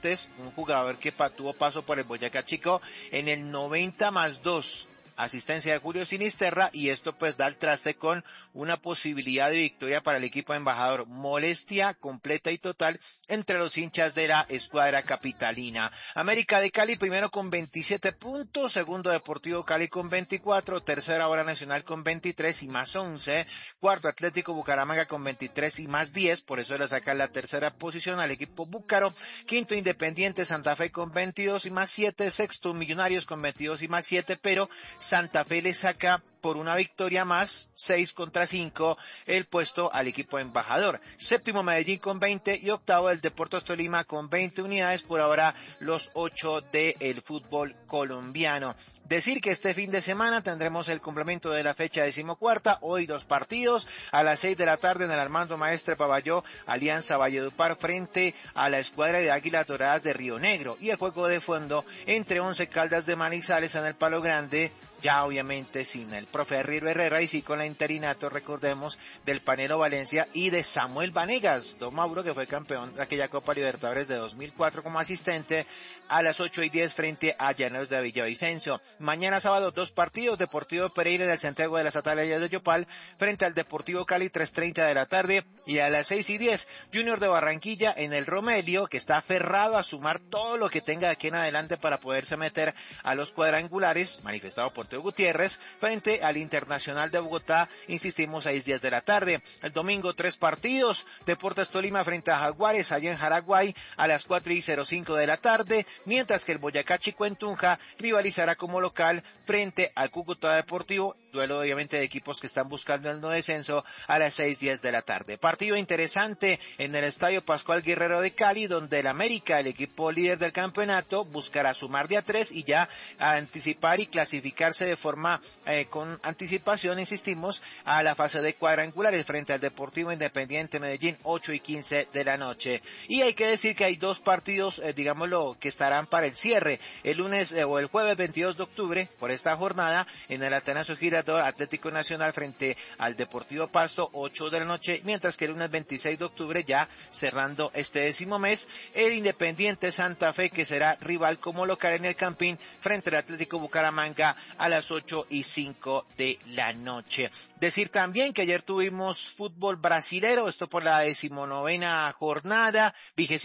Cortés, un jugador que tuvo paso por el Boyacá Chico en el 90+2. Asistencia de Julio Sinisterra, y esto pues da el traste con una posibilidad de victoria para el equipo embajador. Molestia completa y total entre los hinchas de la escuadra capitalina. América de Cali primero con 27 puntos, segundo Deportivo Cali con 24, tercera Hora Nacional con 23 y más 11, cuarto Atlético Bucaramanga con 23 y más 10, por eso le saca la tercera posición al equipo búcaro, quinto Independiente Santa Fe con 22 y más 7, sexto Millonarios con 22 y más 7, pero Santa Fe le saca por una victoria más, 6-5, el puesto al equipo embajador. Séptimo Medellín con 20 y octavo el Deportes Tolima con 20 unidades, por ahora los 8 del fútbol colombiano. Decir que este fin de semana tendremos el complemento de la fecha 14ª, hoy 2 partidos, a las 6 de la tarde en el Armando Maestre Paballó, Alianza Valledupar frente a la escuadra de Águilas Doradas de Río Negro, y el juego de fondo entre Once Caldas de Manizales en el Palo Grande, ya obviamente sin el profe Herrero Herrera y sí con la interinato, recordemos, del Panelo Valencia y de Samuel Vanegas, don Mauro, que fue campeón de aquella Copa Libertadores de 2004 como asistente, a las 8:10 frente a Llaneros de Villavicencio. Mañana sábado 2 partidos, Deportivo Pereira en el Santiago de las Atalayas de Yopal frente al Deportivo Cali, 3:30 de la tarde, y a las 6:10 Junior de Barranquilla en el Romelio, que está aferrado a sumar todo lo que tenga de aquí en adelante para poderse meter a los cuadrangulares, manifestado por Teo Gutiérrez, frente al Internacional de Bogotá, insistimos, 6:10 de la tarde. El domingo 3 partidos, Deportes Tolima frente a Jaguares allá en Jaraguay a las 4:05 de la tarde, mientras que el Boyacá Chico en Tunja rivalizará como local frente al Cúcuta Deportivo, duelo obviamente de equipos que están buscando el no descenso, a las 6:10 de la tarde. Partido interesante en el Estadio Pascual Guerrero de Cali, donde el América, el equipo líder del campeonato, buscará sumar de a 3 y ya anticipar y clasificarse de forma con anticipación, insistimos, a la fase de cuadrangulares frente al Deportivo Independiente Medellín, 8:15 de la noche. Y hay que decir que hay 2 partidos, digámoslo, que estarán para el cierre, el lunes o el jueves 22 de octubre, por esta jornada, en el Atanasio Girardot, Atlético Nacional frente al Deportivo Pasto, 8 de la noche, mientras que el lunes 26 de octubre, ya cerrando este 10º mes, el Independiente Santa Fe, que será rival como local en el Campín frente al Atlético Bucaramanga a las 8:05 de la noche. Decir también que ayer tuvimos fútbol brasilero, esto por la 19ª jornada,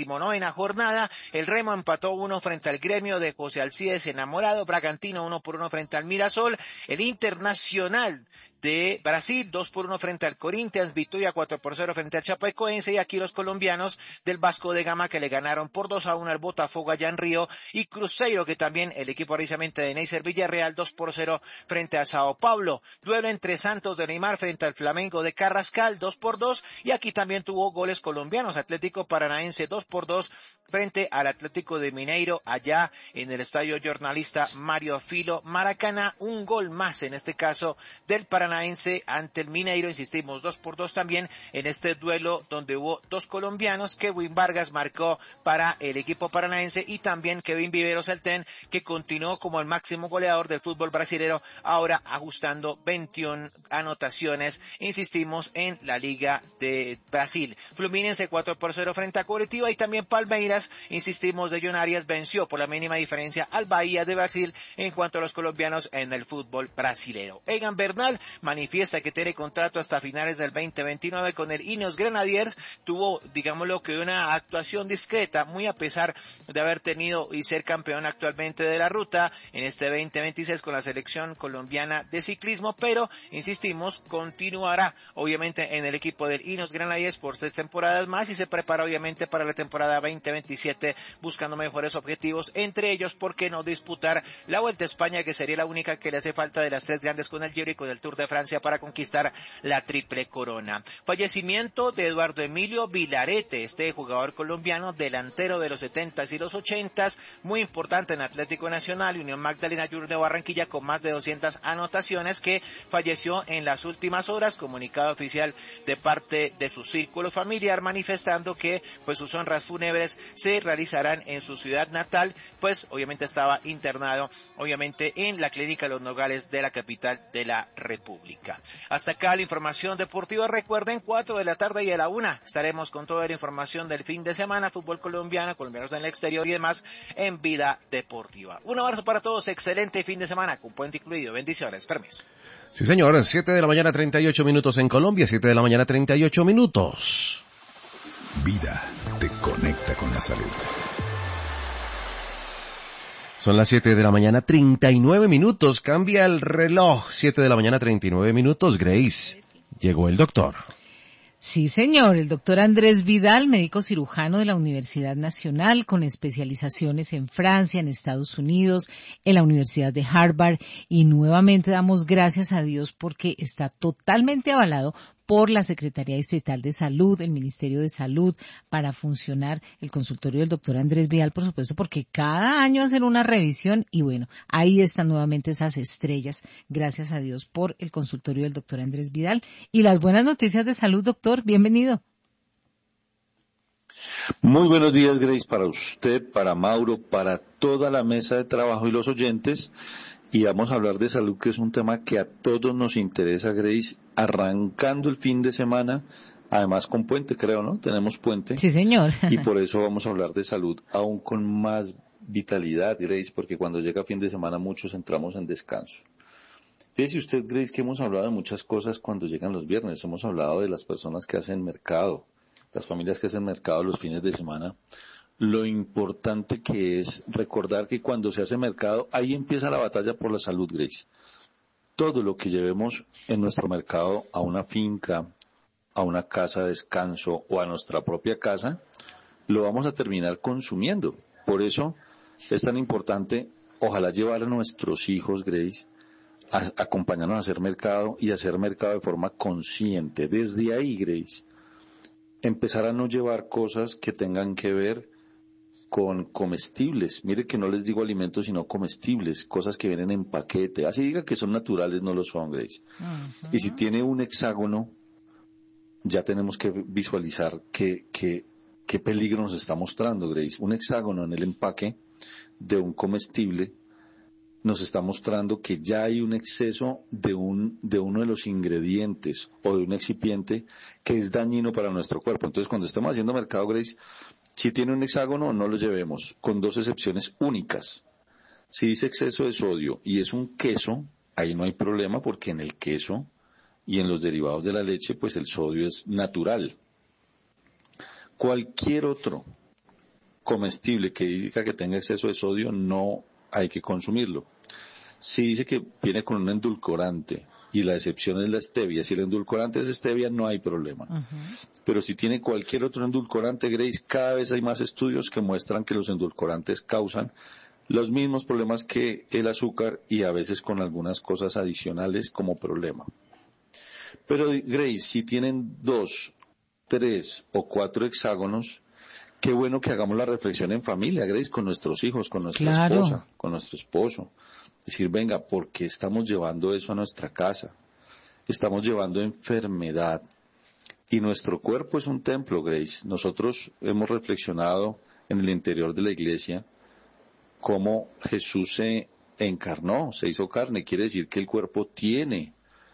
el Remo empató 1 frente al Gremio de José Alcides Enamorado, Bragantino 1-1 frente al Mirasol, el Internacional de Brasil 2-1 frente al Corinthians, victoria 4-0 frente al Chapecoense, y aquí los colombianos del Vasco de Gama que le ganaron por 2-1 al Botafogo allá en Río, y Cruzeiro, que también el equipo precisamente de Neisser Villarreal, 2-0 frente a Sao Paulo. Duelo entre Santos de Neymar frente al Flamengo de Carrascal, 2-2, y aquí también tuvo goles colombianos, Atlético Paranaense 2-2 frente al Atlético de Mineiro allá en el Estadio Jornalista Mario Filo Maracaná, un gol más en este caso del Paranaense ante el Mineiro, insistimos, 2-2 también en este duelo donde hubo 2 colombianos. Kevin Vargas marcó para el equipo paranaense y también Kevin Viveros el Ten, que continuó como el máximo goleador del fútbol brasilero, ahora ajustando 21 anotaciones, insistimos, en la Liga de Brasil. Fluminense 4-0 frente a Coritiba, y también Palmeiras, insistimos, de John Arias venció por la mínima diferencia al Bahía de Brasil en cuanto a los colombianos en el fútbol brasilero. Egan Bernal manifiesta que tiene contrato hasta finales del 2029 con el Ineos Grenadiers, tuvo, digámoslo, que una actuación discreta, muy a pesar de haber tenido y ser campeón actualmente de la ruta en este 2026 con la selección colombiana de ciclismo, pero insistimos, continuará obviamente en el equipo del Ineos Grenadiers por 6 temporadas más y se prepara obviamente para la temporada 2027 buscando mejores objetivos, entre ellos, ¿por qué no disputar la Vuelta a España, que sería la única que le hace falta de las 3 grandes con el Giro y con el Tour de Francia para conquistar la triple corona? Fallecimiento de Eduardo Emilio Vilarete, este jugador colombiano, delantero de los 70s y los 80s, muy importante en Atlético Nacional y Unión Magdalena Junior de Barranquilla, con más de 200 anotaciones, que falleció en las últimas horas. Comunicado oficial de parte de su círculo familiar manifestando que pues sus honras fúnebres se realizarán en su ciudad natal, pues obviamente estaba internado obviamente en la clínica Los Nogales de la capital de la República. República. Hasta acá la información deportiva. Recuerden, 4 de la tarde y a la 1 estaremos con toda la información del fin de semana, fútbol colombiano, colombianos en el exterior y demás en Vida Deportiva. Un abrazo para todos, excelente fin de semana, con puente incluido. Bendiciones, permiso. Sí, señor, 7 de la mañana 38 minutos en Colombia, 7 de la mañana 38 minutos. Vida te conecta con la salud. Son las 7 de la mañana 39 minutos, cambia el reloj, 7 de la mañana 39 minutos, Grace. Llegó el doctor. Sí, señor, el doctor Andrés Vidal, médico cirujano de la Universidad Nacional, con especializaciones en Francia, en Estados Unidos, en la Universidad de Harvard, y nuevamente damos gracias a Dios porque está totalmente avalado por la Secretaría Distrital de Salud, el Ministerio de Salud, para funcionar el consultorio del doctor Andrés Vidal, por supuesto, porque cada año hacen una revisión y bueno, ahí están nuevamente esas estrellas, gracias a Dios por el consultorio del doctor Andrés Vidal. Y las buenas noticias de salud, doctor, bienvenido. Muy buenos días, Grace, para usted, para Mauro, para toda la mesa de trabajo y los oyentes. Y vamos a hablar de salud, que es un tema que a todos nos interesa, Grace, arrancando el fin de semana, además con puente, creo, ¿no? Tenemos puente. Sí, señor. Y por eso vamos a hablar de salud aún con más vitalidad, Grace, porque cuando llega fin de semana muchos entramos en descanso. Fíjese usted, Grace, que hemos hablado de muchas cosas cuando llegan los viernes. Hemos hablado de las personas que hacen mercado, las familias que hacen mercado los fines de semana. Lo importante que es recordar que cuando se hace mercado, ahí empieza la batalla por la salud, Grace. Todo lo que llevemos en nuestro mercado a una finca, a una casa de descanso o a nuestra propia casa, lo vamos a terminar consumiendo. Por eso es tan importante, ojalá llevar a nuestros hijos, Grace, a acompañarnos a hacer mercado y hacer mercado de forma consciente. Desde ahí, Grace, empezar a no llevar cosas que tengan que ver con comestibles. Mire que no les digo alimentos, sino comestibles, cosas que vienen en paquete. Así diga que son naturales, no lo son, Grace. Uh-huh. Y si tiene un hexágono, ya tenemos que visualizar qué peligro nos está mostrando, Grace. Un hexágono en el empaque de un comestible nos está mostrando que ya hay un exceso de uno de los ingredientes o de un excipiente que es dañino para nuestro cuerpo. Entonces, cuando estemos haciendo mercado, Grace, si tiene un hexágono, no lo llevemos, con dos excepciones únicas. Si dice exceso de sodio y es un queso, ahí no hay problema porque en el queso y en los derivados de la leche, pues el sodio es natural. Cualquier otro comestible que diga que tenga exceso de sodio, no hay que consumirlo. Si dice que viene con un endulcorante y la excepción es la stevia, si el endulcorante es stevia no hay problema. Uh-huh. Pero si tiene cualquier otro endulcorante, Grace, cada vez hay más estudios que muestran que los endulcorantes causan los mismos problemas que el azúcar y a veces con algunas cosas adicionales como problema. Pero Grace, si tienen 2, 3 o 4 hexágonos, qué bueno que hagamos la reflexión en familia, Grace, con nuestros hijos, con nuestra esposa, con nuestro esposo. Decir, venga, ¿por qué estamos llevando eso a nuestra casa? Estamos llevando enfermedad. Y nuestro cuerpo es un templo, Grace. Nosotros hemos reflexionado en el interior de la iglesia cómo Jesús se encarnó, se hizo carne. Quiere decir que el cuerpo tiene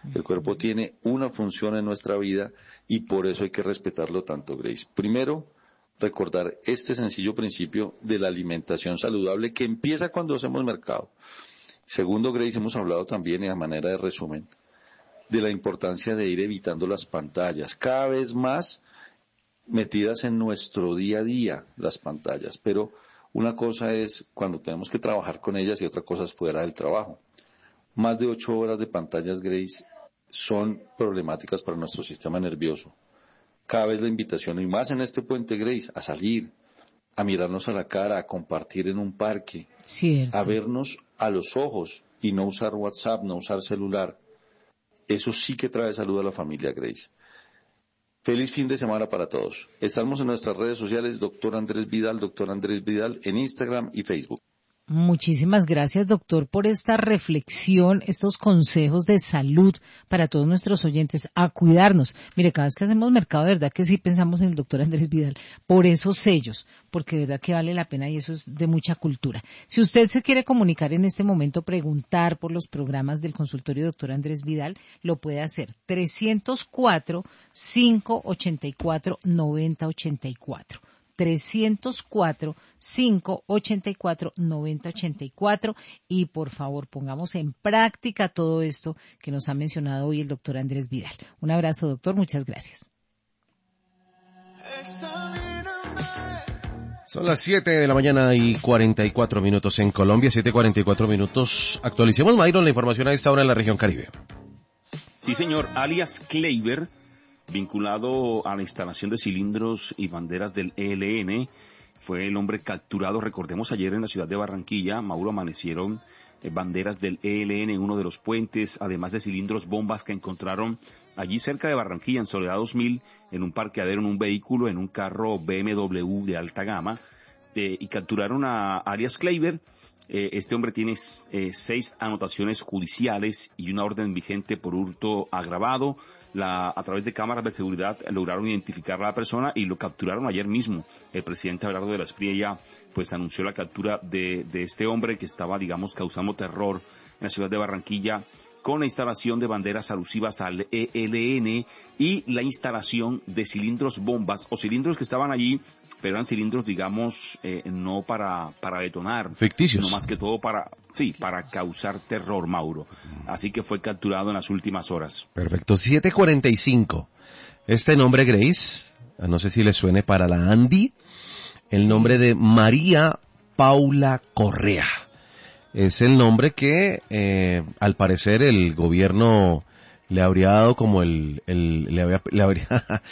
una función en nuestra vida y por eso hay que respetarlo tanto, Grace. Primero, recordar este sencillo principio de la alimentación saludable que empieza cuando hacemos mercado. Segundo, Grace, hemos hablado también, a manera de resumen, de la importancia de ir evitando las pantallas, cada vez más metidas en nuestro día a día, las pantallas, pero una cosa es cuando tenemos que trabajar con ellas y otra cosa es fuera del trabajo. Más de 8 horas de pantallas, Grace, son problemáticas para nuestro sistema nervioso. Cada vez la invitación, y más en este puente, Grace, a salir, a mirarnos a la cara, a compartir en un parque, Cierto. A vernos a los ojos y no usar WhatsApp, no usar celular. Eso sí que trae salud a la familia, Grace. Feliz fin de semana para todos. Estamos en nuestras redes sociales, doctor Andrés Vidal, en Instagram y Facebook. Muchísimas gracias, doctor, por esta reflexión, estos consejos de salud para todos nuestros oyentes, a cuidarnos. Mire, cada vez que hacemos mercado, de verdad que sí pensamos en el doctor Andrés Vidal, por esos sellos, porque de verdad que vale la pena y eso es de mucha cultura. Si usted se quiere comunicar en este momento, preguntar por los programas del consultorio doctor Andrés Vidal, lo puede hacer 304-584-9084. 304-584-9084 y por favor pongamos en práctica todo esto que nos ha mencionado hoy el doctor Andrés Vidal. Un abrazo, doctor, muchas gracias. Son las 7 de la mañana y 44 minutos en Colombia, 7:44 minutos. Actualicemos, Mayron, la información a esta hora en la región Caribe. Sí, señor, alias Kleiber, vinculado a la instalación de cilindros y banderas del ELN, fue el hombre capturado. Recordemos, ayer en la ciudad de Barranquilla, Mauro, amanecieron banderas del ELN en uno de los puentes, además de cilindros bombas que encontraron allí cerca de Barranquilla, en Soledad 2000, en un parqueadero, en un vehículo, en un carro BMW de alta gama, y capturaron a alias Kleiber. Este hombre tiene 6 anotaciones judiciales y una orden vigente por hurto agravado. A través de cámaras de seguridad lograron identificar a la persona y lo capturaron ayer mismo. El presidente Abelardo de la Espriella pues anunció la captura de este hombre que estaba, digamos, causando terror en la ciudad de Barranquilla con la instalación de banderas alusivas al ELN y la instalación de cilindros bombas o cilindros que estaban allí, pero eran cilindros, digamos, no para detonar. Ficticios. Sino más que todo para causar terror, Mauro. Así que fue capturado en las últimas horas. Perfecto. 7:45. Este nombre, Grace, no sé si le suene para la Andy, el nombre de María Paula Correa. Es el nombre que, al parecer, el gobierno le habría dado como le habría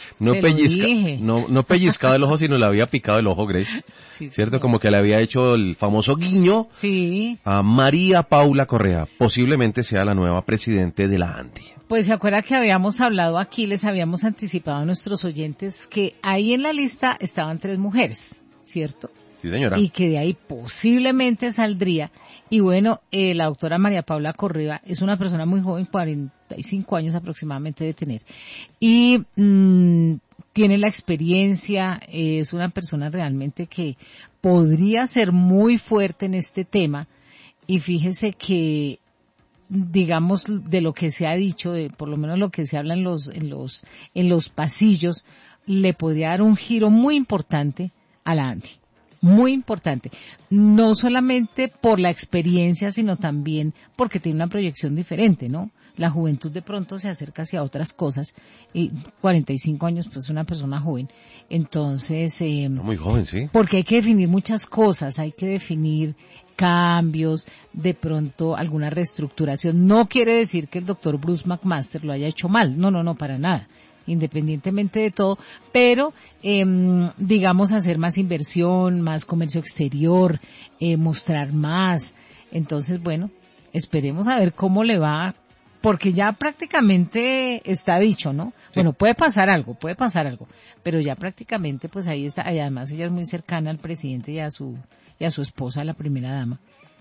no pellizcado el ojo, sino le había picado el ojo, Grace. Sí, ¿cierto? Como que le había hecho el famoso guiño a María Paula Correa. Posiblemente sea la nueva presidente de la ANDI. Pues se acuerda que habíamos hablado aquí, les habíamos anticipado a nuestros oyentes que ahí en la lista estaban 3 mujeres, ¿cierto? Sí, señora. Y que de ahí posiblemente saldría. Y bueno, la doctora María Paula Correa es una persona muy joven, 45 años aproximadamente de tener. Y tiene la experiencia, es una persona realmente que podría ser muy fuerte en este tema. Y fíjese que, digamos, de lo que se ha dicho, de por lo menos lo que se habla en los pasillos, le podría dar un giro muy importante a la ANDI. Muy importante, no solamente por la experiencia, sino también porque tiene una proyección diferente, ¿no? La juventud de pronto se acerca hacia otras cosas, y 45 años, pues es una persona joven, entonces... muy joven, sí. Porque hay que definir muchas cosas, hay que definir cambios, de pronto alguna reestructuración. No quiere decir que el doctor Bruce McMaster lo haya hecho mal, no, para nada. Independientemente de todo, pero digamos hacer más inversión, más comercio exterior, mostrar más. Entonces, bueno, esperemos a ver cómo le va, porque ya prácticamente está dicho, ¿no? Sí. Bueno, puede pasar algo, pero ya prácticamente pues ahí está. Y además ella es muy cercana al presidente y a su esposa, la primera dama.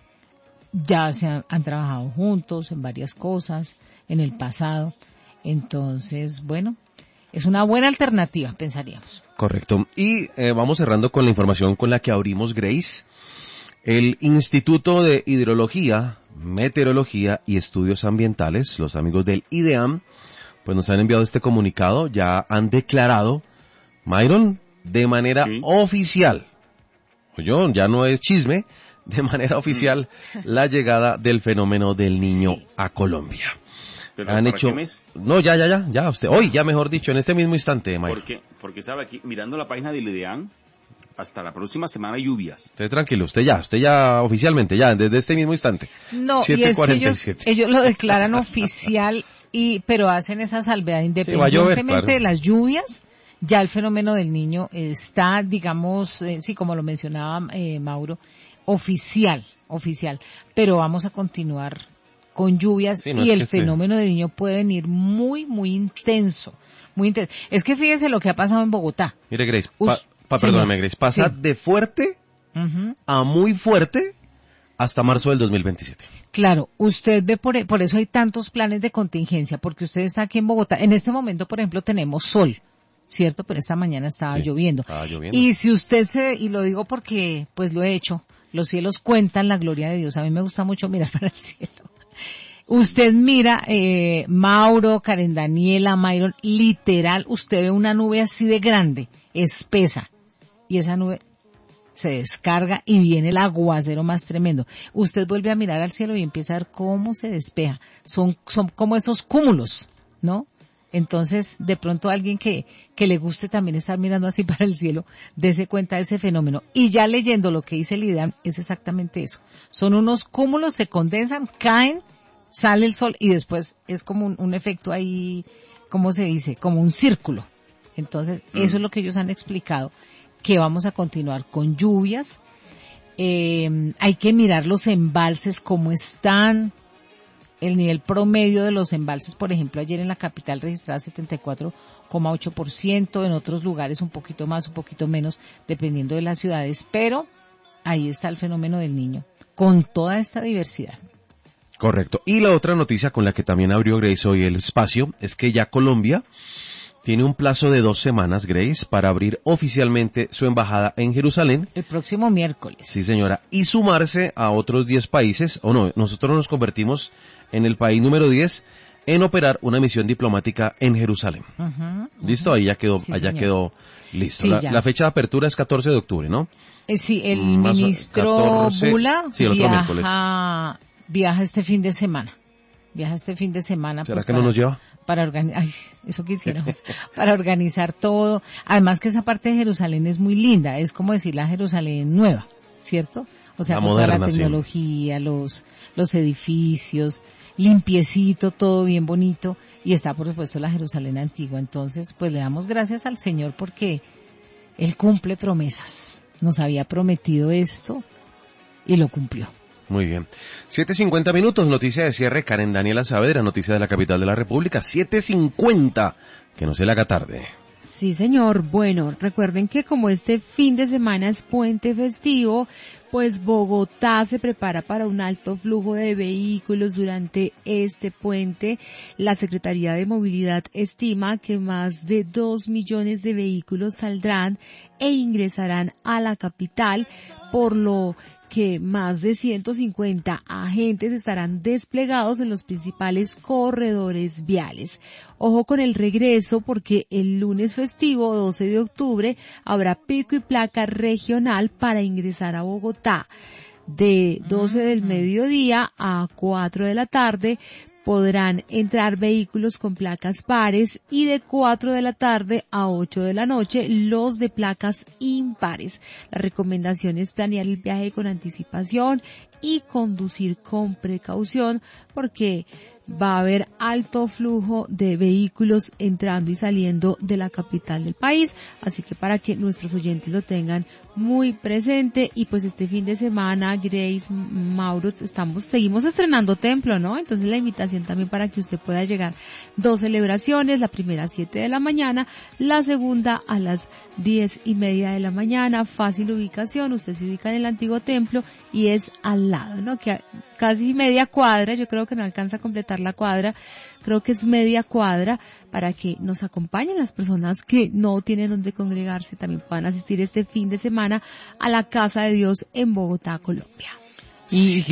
Ya han trabajado juntos en varias cosas en el pasado. Entonces, bueno, es una buena alternativa, pensaríamos. Correcto. Y vamos cerrando con la información con la que abrimos, Grace. El Instituto de Hidrología, Meteorología y Estudios Ambientales, los amigos del IDEAM, pues nos han enviado este comunicado. Ya han declarado, Myron, de manera oficial, ya no es chisme, de manera oficial, la llegada del fenómeno del Niño a Colombia. Han hecho... ¿Qué mes? No, ya, usted. Hoy, ya mejor dicho, en este mismo instante, Mike. Porque sabe, aquí, mirando la página del IDEAM, hasta la próxima semana lluvias. Usted tranquilo, usted ya oficialmente, ya, desde este mismo instante. No, y es que ellos lo declaran oficial, pero hacen esa salvedad, independientemente de las lluvias, ya el fenómeno del Niño está, digamos, como lo mencionaba Mauro, oficial, pero vamos a continuar con lluvias y el fenómeno del Niño puede venir muy, muy intenso, muy intenso. Es que fíjese lo que ha pasado en Bogotá. Mire, Grace, perdóname, Grace, pasa de fuerte a muy fuerte hasta marzo del 2027. Claro, usted ve por eso hay tantos planes de contingencia, porque usted está aquí en Bogotá. En este momento, por ejemplo, tenemos sol, ¿cierto? Pero esta mañana estaba lloviendo. Estaba lloviendo. Y si usted y lo digo porque pues lo he hecho, los cielos cuentan la gloria de Dios. A mí me gusta mucho mirar para el cielo. Usted mira, Mauro, Karen Daniela, Myron, literal, usted ve una nube así de grande, espesa, y esa nube se descarga y viene el aguacero más tremendo. Usted vuelve a mirar al cielo y empieza a ver cómo se despeja. Son como esos cúmulos, ¿no? Entonces, de pronto alguien que le guste también estar mirando así para el cielo, dése cuenta de ese fenómeno. Y ya leyendo lo que dice el IDEAM, es exactamente eso. Son unos cúmulos, se condensan, caen, sale el sol y después es como un efecto ahí, ¿cómo se dice? Como un círculo. Entonces, eso es lo que ellos han explicado, que vamos a continuar con lluvias. Hay que mirar los embalses, cómo están. El nivel promedio de los embalses, por ejemplo, ayer en la capital registrada 74,8%, en otros lugares un poquito más, un poquito menos, dependiendo de las ciudades, pero ahí está el fenómeno del Niño, con toda esta diversidad. Correcto. Y la otra noticia con la que también abrió Grace hoy el espacio es que ya Colombia tiene un plazo de 2 semanas, Grace, para abrir oficialmente su embajada en Jerusalén. El próximo miércoles. Sí, señora. Y sumarse a otros 10 países, o no, nosotros nos convertimos en el país número 10 en operar una misión diplomática en Jerusalén. ¿Listo? Ahí ya quedó, Sí, allá señor. quedó listo. Sí, la fecha de apertura es 14 de octubre, ¿no? Sí, el Más o- ministro 14, Bula sí, el otro miércoles. viaja este fin de semana. ¿Será pues, que no nos lleva? Para organizar, eso quisiéramos, para organizar todo. Además que esa parte de Jerusalén es muy linda, es como decir la Jerusalén nueva, ¿cierto? O sea, La con toda la moderna, sí. tecnología, los edificios, limpiecito, todo bien bonito, y está por supuesto la Jerusalén antigua. Entonces, pues le damos gracias al Señor porque Él cumple promesas. Nos había prometido esto y lo cumplió. Muy bien. 7:50 minutos, noticia de cierre, Karen Daniela Saavedra, noticia de la capital de la República, 7:50, que no se le haga tarde. Sí, señor. Bueno, recuerden que como este fin de semana es puente festivo, pues Bogotá se prepara para un alto flujo de vehículos durante este puente. La Secretaría de Movilidad estima que más de 2 millones de vehículos saldrán e ingresarán a la capital, por lo que más de 150 agentes estarán desplegados en los principales corredores viales. Ojo con el regreso, porque el lunes festivo 12 de octubre habrá pico y placa regional para ingresar a Bogotá. De 12 del mediodía a 4 de la tarde podrán entrar vehículos con placas pares y de 4 de la tarde a 8 de la noche los de placas impares. La recomendación es planear el viaje con anticipación y conducir con precaución, porque va a haber alto flujo de vehículos entrando y saliendo de la capital del país, así que para que nuestros oyentes lo tengan muy presente. Y pues este fin de semana, Grace, Mauro, seguimos estrenando templo, ¿no? Entonces la invitación también para que usted pueda llegar. 2 celebraciones, la primera a 7 de la mañana, la segunda a las 10:30 de la mañana, fácil ubicación, usted se ubica en el antiguo templo y es al lado, ¿no? Que casi media cuadra, yo creo que no alcanza a completar la cuadra, creo que es media cuadra, para que nos acompañen las personas que no tienen donde congregarse, también puedan asistir este fin de semana a la Casa de Dios en Bogotá, Colombia. Y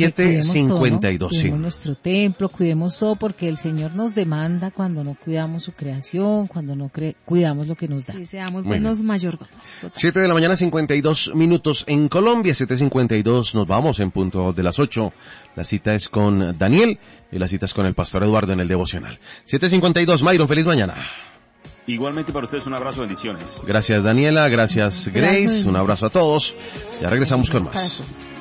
7:52, sí. Cuidemos nuestro templo, cuidemos todo, porque el Señor nos demanda cuando no cuidamos su creación, cuando no cuidamos lo que nos da. Sí, seamos Muy buenos mayordomos. 7 de la mañana, 52 minutos en Colombia, 7:52, nos vamos en punto de las 8. La cita es con Daniel y la cita es con el pastor Eduardo en el devocional. 7:52, Myron, feliz mañana. Igualmente para ustedes un abrazo, bendiciones. Gracias Daniela, gracias Grace, Bendiciones. un abrazo a todos. Ya regresamos con Para más. todos.